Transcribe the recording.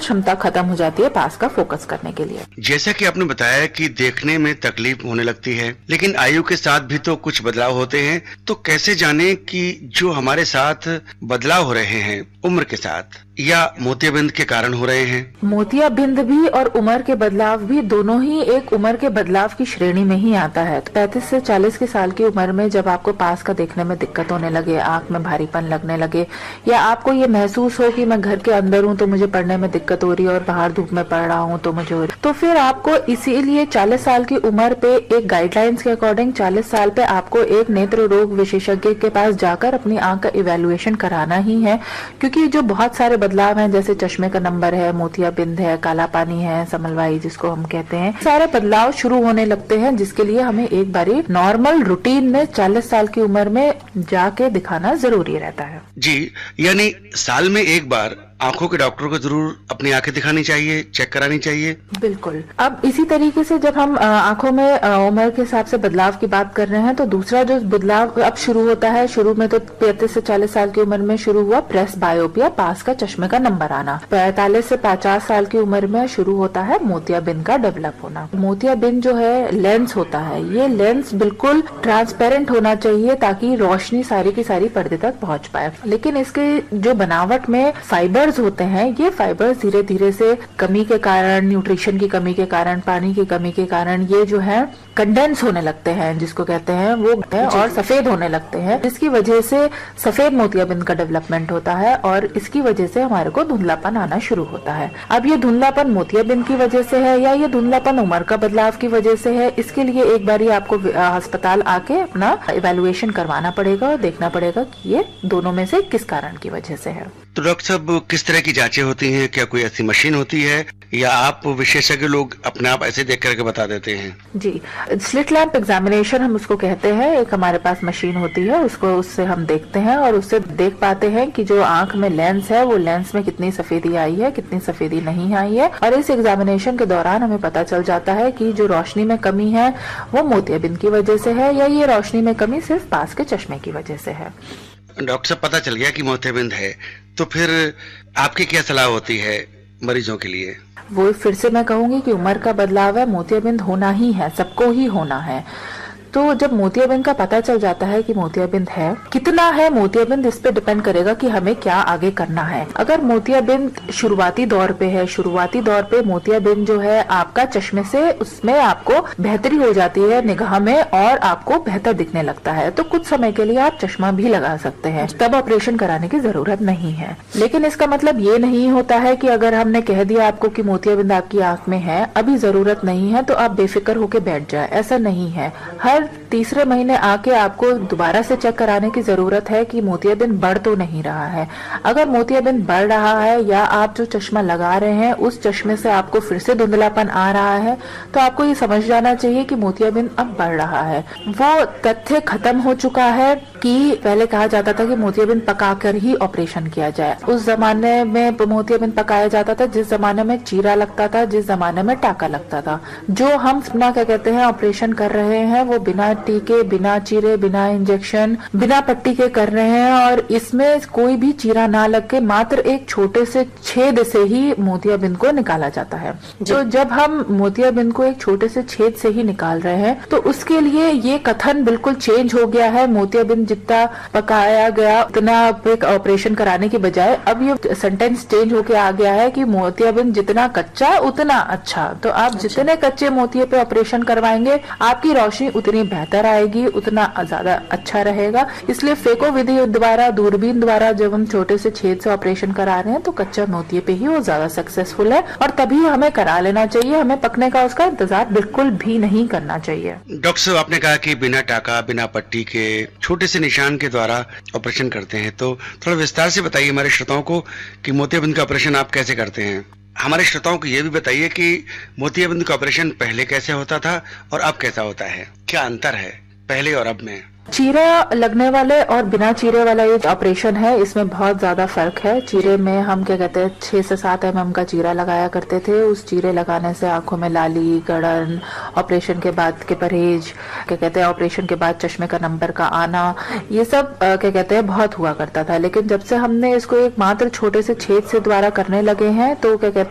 क्षमता खत्म हो जाती है पास का फोकस करने के लिए। जैसा कि आपने बताया कि देखने में तकलीफ होने लगती है, लेकिन आयु के साथ भी तो कुछ बदलाव होते हैं, तो कैसे जाने कि जो हमारे साथ बदलाव हो रहे हैं उम्र के साथ या मोतियाबिंद के कारण हो रहे हैं? मोतियाबिंद भी और उम्र के बदलाव भी दोनों ही एक उम्र के बदलाव की श्रेणी में ही आता है। 35 से 40 के साल की उम्र में जब आपको पास का देखने में दिक्कत होने लगे, आंख में भारीपन लगने लगे, या आपको ये महसूस हो कि मैं घर के अंदर हूँ तो मुझे पढ़ने में दिक्कत हो रही है और बाहर धूप में पढ़ रहा हूँ तो मुझे हो रही, तो फिर आपको इसीलिए 40 साल की उम्र पे एक गाइडलाइंस के अकॉर्डिंग 40 साल पे आपको एक नेत्र रोग विशेषज्ञ के पास जाकर अपनी आंख का इवेल्युएशन कराना ही है। क्योंकि जो बहुत सारे बदलाव हैं, जैसे चश्मे का नंबर है, मोतियाबिंद है, काला पानी है, समलवाई जिसको हम कहते हैं, सारे बदलाव शुरू होने लगते हैं, जिसके लिए हमें एक बारी नॉर्मल रूटीन में 40 साल की उम्र में जाके दिखाना जरूरी रहता है। जी, यानी साल में एक बार आंखों के डॉक्टर को जरूर अपनी आंखें दिखानी चाहिए, चेक करानी चाहिए। बिल्कुल। अब इसी तरीके से जब हम आंखों में उम्र के हिसाब से बदलाव की बात कर रहे हैं, तो दूसरा जो बदलाव अब शुरू होता है, शुरू में तो 35 से 40 साल की उम्र में शुरू हुआ प्रेस बायोपिया, पास का चश्मे का नंबर आना। 45 से 50 साल की उम्र में शुरू होता है मोतियाबिंद का डेवलप होना। मोतियाबिंद जो है लेंस होता है, ये लेंस बिल्कुल ट्रांसपेरेंट होना चाहिए ताकि रोशनी सारी की सारी पर्दे तक पहुंच पाए। लेकिन इसके जो बनावट में फाइबर होते हैं, ये फाइबर्स धीरे धीरे से कमी के कारण, न्यूट्रिशन की कमी के कारण, पानी की कमी के कारण ये जो है कंडेंस होने लगते हैं, जिसको कहते हैं वो, और सफेद होने लगते हैं, जिसकी वजह से सफेद मोतियाबिंद का डेवलपमेंट होता है और इसकी वजह से हमारे को धुंधलापन आना शुरू होता है। अब ये धुंधलापन मोतियाबिंद की वजह से है या ये धुंधलापन उम्र का बदलाव की वजह से है, इसके लिए एक बारी आपको अस्पताल आके अपना इवेल्युएशन करवाना पड़ेगा और देखना पड़ेगा कि ये दोनों में से किस कारण की वजह से है। तो डॉक्टर साहब, किस तरह की जांचें होती हैं? क्या कोई ऐसी मशीन होती है या आप विशेषज्ञ लोग अपने आप ऐसे देख करके बता देते हैं? जी, स्लिट लैंप एग्जामिनेशन हम उसको कहते हैं। एक हमारे पास मशीन होती है, उससे हम देखते हैं और उससे देख पाते हैं कि जो आंख में लेंस है, वो लेंस में कितनी सफेदी आई है, कितनी सफेदी नहीं आई है। और इस एग्जामिनेशन के दौरान हमें पता चल जाता है कि जो रोशनी में कमी है वो मोतियाबिंद की वजह से है या ये रोशनी में कमी सिर्फ पास के चश्मे की वजह से है। डॉक्टर साहब, पता चल गया कि मोतियाबिंद है, तो फिर आपकी क्या सलाह होती है मरीजों के लिए? वो फिर से मैं कहूंगी कि उम्र का बदलाव है, मोतियाबिंद होना ही है, सबको ही होना है। तो जब मोतियाबिंद का पता चल जाता है कि मोतियाबिंद है, कितना है मोतियाबिंद इस पे डिपेंड करेगा कि हमें क्या आगे करना है। अगर मोतियाबिंद शुरुआती दौर पे है, शुरुआती दौर पे मोतियाबिंद जो है आपका चश्मे से, उसमें आपको बेहतरी हो जाती है निगाह में और आपको बेहतर दिखने लगता है, तो कुछ समय के लिए आप चश्मा भी लगा सकते हैं, तब ऑपरेशन कराने की जरूरत नहीं है। लेकिन इसका मतलब ये नहीं होता है कि अगर हमने कह दिया आपको कि मोतियाबिंद आपकी आंख में है, अभी जरूरत नहीं है तो आप बेफिक्र होकर बैठ जाए, ऐसा नहीं है। हर तीसरे महीने आके आपको दोबारा से चेक कराने की जरूरत है कि मोतियाबिंद बढ़ तो नहीं रहा है। अगर मोतियाबिंद बढ़ रहा है या आप जो चश्मा लगा रहे हैं उस चश्मे से आपको फिर से धुंधलापन आ रहा है, तो आपको ये समझ जाना चाहिए कि मोतियाबिंद अब बढ़ रहा है। वो तथ्य खत्म हो चुका है कि पहले कहा जाता था कि मोतियाबिंद पकाकर ही ऑपरेशन किया जाए। उस जमाने में मोतियाबिंद पकाया जाता था जिस जमाने में चीरा लगता था, जिस जमाने में टाका लगता था। जो हम अपना क्या कहते हैं ऑपरेशन कर रहे हैं वो बिना टीके, बिना चीरे, बिना इंजेक्शन, बिना पट्टी के कर रहे हैं और इसमें कोई भी चीरा ना लग के मात्र एक छोटे से छेद से ही मोतियाबिंद को निकाला जाता है। तो जब हम मोतियाबिंद को एक छोटे से छेद से ही निकाल रहे हैं तो उसके लिए ये कथन बिल्कुल चेंज हो गया है। मोतियाबिंद जितना पकाया गया उतना ऑपरेशन कराने की बजाय अब ये सेंटेंस चेंज होके आ गया है कि मोतियाबिंद जितना कच्चा उतना अच्छा। तो आप जितने कच्चे मोतिये पे ऑपरेशन करवाएंगे आपकी रोशनी उतनी बेहतर आएगी, उतना ज्यादा अच्छा रहेगा। इसलिए फेको विधि द्वारा, दूरबीन द्वारा जब हम छोटे से छेद से ऑपरेशन करा रहे हैं तो कच्चा मोतिये पे ही वो ज्यादा सक्सेसफुल है और तभी हमें करा लेना चाहिए। हमें पकने का उसका इंतजार बिल्कुल भी नहीं करना चाहिए। डॉक्टर साहब, आपने कहा कि बिना टाका, बिना पट्टी के छोटे से निशान के द्वारा ऑपरेशन करते हैं, तो थोड़ा विस्तार से बताइए हमारे श्रोताओं को कि मोतियाबिंद का ऑपरेशन आप कैसे करते हैं। हमारे श्रोताओं को ये भी बताइए कि मोतियाबिंद का ऑपरेशन पहले कैसे होता था और अब कैसा होता है, क्या अंतर है पहले और अब में। चीरा लगने वाले और बिना चीरे वाला ये ऑपरेशन है, इसमें बहुत ज्यादा फर्क है। चीरे में हम क्या कहते हैं 6 से 7 mm का चीरा लगाया करते थे। उस चीरे लगाने से आंखों में लाली, गड़न, ऑपरेशन के बाद के परहेज, क्या कहते हैं ऑपरेशन के बाद चश्मे का नंबर का आना, ये सब क्या कहते हैं बहुत हुआ करता था। लेकिन जब से हमने इसको एक मात्र छोटे से छेद से द्वारा करने लगे हैं तो क्या कहते